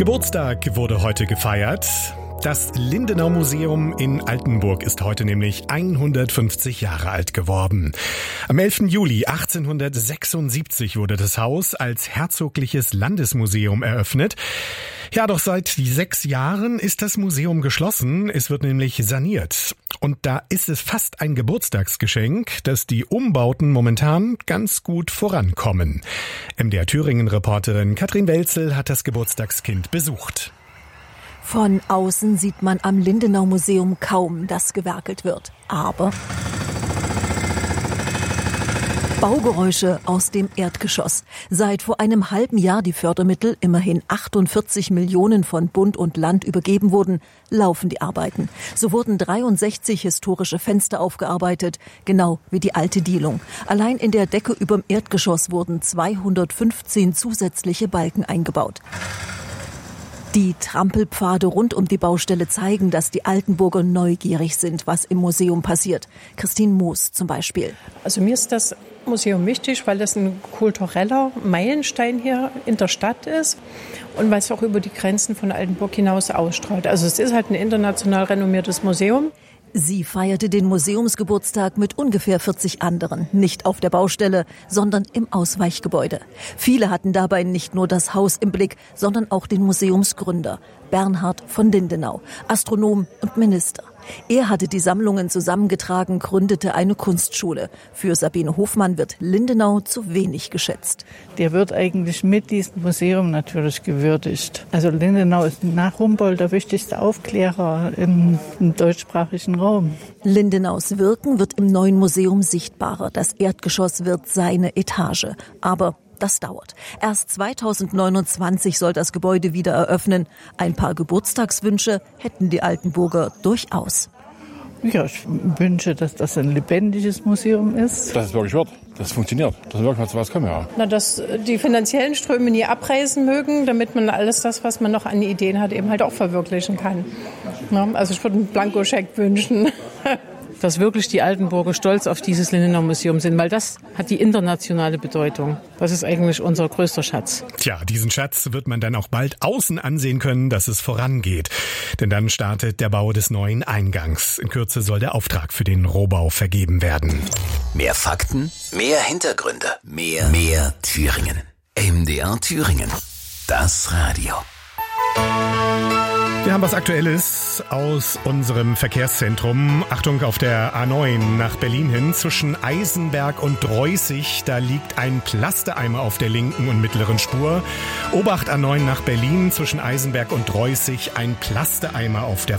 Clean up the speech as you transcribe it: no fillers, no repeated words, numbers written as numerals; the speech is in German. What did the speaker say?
Geburtstag wurde heute gefeiert. Das Lindenau-Museum in Altenburg ist heute nämlich 150 Jahre alt geworden. Am 11. Juli 1876 wurde das Haus als Herzogliches Landesmuseum eröffnet. Ja, doch seit 6 Jahren ist das Museum geschlossen. Es wird nämlich saniert. Und da ist es fast ein Geburtstagsgeschenk, dass die Umbauten momentan ganz gut vorankommen. MDR Thüringen-Reporterin Katrin Welzel hat das Geburtstagskind besucht. Von außen sieht man am Lindenau-Museum kaum, dass gewerkelt wird. Aber Baugeräusche aus dem Erdgeschoss. Seit vor einem halben Jahr die Fördermittel, immerhin 48 Millionen von Bund und Land übergeben wurden, laufen die Arbeiten. So wurden 63 historische Fenster aufgearbeitet, genau wie die alte Dielung. Allein in der Decke überm Erdgeschoss wurden 215 zusätzliche Balken eingebaut. Die Trampelpfade rund um die Baustelle zeigen, dass die Altenburger neugierig sind, was im Museum passiert. Christine Moos zum Beispiel. Also mir ist das Museum wichtig, weil das ein kultureller Meilenstein hier in der Stadt ist und weil es auch über die Grenzen von Altenburg hinaus ausstrahlt. Also es ist halt ein international renommiertes Museum. Sie feierte den Museumsgeburtstag mit ungefähr 40 anderen, nicht auf der Baustelle, sondern im Ausweichgebäude. Viele hatten dabei nicht nur das Haus im Blick, sondern auch den Museumsgründer, Bernhard von Lindenau, Astronom und Minister. Er hatte die Sammlungen zusammengetragen, gründete eine Kunstschule. Für Sabine Hofmann wird Lindenau zu wenig geschätzt. Der wird eigentlich mit diesem Museum natürlich gewürdigt. Also Lindenau ist nach Humboldt der wichtigste Aufklärer im deutschsprachigen Raum. Lindenaus Wirken wird im neuen Museum sichtbarer. Das Erdgeschoss wird seine Etage. Aber das dauert. Erst 2029 soll das Gebäude wieder eröffnen. Ein paar Geburtstagswünsche hätten die Altenburger durchaus. Ja, ich wünsche, dass das ein lebendiges Museum ist. Dass es wirklich wird, dass es funktioniert, dass wirklich was kommen, ja. Dass die finanziellen Ströme nie abreißen mögen, damit man alles das, was man noch an Ideen hat, eben halt auch verwirklichen kann. Also ich würde einen Blankoscheck wünschen. Dass wirklich die Altenburger stolz auf dieses Lindenau-Museum sind, weil das hat die internationale Bedeutung. Das ist eigentlich unser größter Schatz. Tja, diesen Schatz wird man dann auch bald außen ansehen können, dass es vorangeht. Denn dann startet der Bau des neuen Eingangs. In Kürze soll der Auftrag für den Rohbau vergeben werden. Mehr Fakten, mehr Hintergründe, mehr Thüringen. MDR Thüringen. Das Radio. Wir haben was Aktuelles aus unserem Verkehrszentrum. Achtung, auf der A9 nach Berlin hin zwischen Eisenberg und Dreußig. Da liegt ein Plasteeimer auf der linken und mittleren Spur. Obacht A9 nach Berlin zwischen Eisenberg und Dreußig. Ein Plasteeimer auf der